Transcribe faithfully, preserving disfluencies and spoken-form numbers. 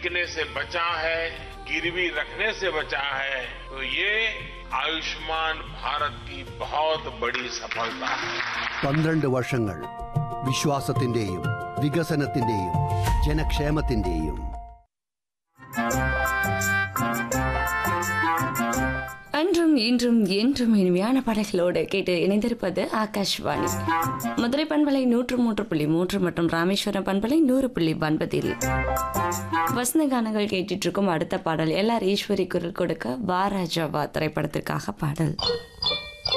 बिकने से बचा है, गिरवी रखने से बचा है, तो ये आयुष्मान भारत की बहुत बड़ी सफलता है. പന്ത്രണ്ട് വർഷങ്ങൾ വിശ്വാസത്തിന്റെയും വികസനത്തിന്റെയും ജനക്ഷേമത്തിന്റെയും. அன்றும் இன்றும் என்றும் இனிமையான பாடல்களோடு கேட்டு இணைந்திருப்பது ஆகாஷ்வாணி மதுரை பண்பலை நூற்று மூன்று புள்ளி மூன்று மற்றும் ராமேஸ்வரம் பண்பலை நூறு புள்ளி ஒன்பதில் வசந்த கானங்கள் கேட்டுட்டு இருக்கும் அடுத்த பாடல் எல்லார் ஈஸ்வரி குரல் கொடுக்க வா ராஜாவா திரைப்படத்திற்காக பாடல்.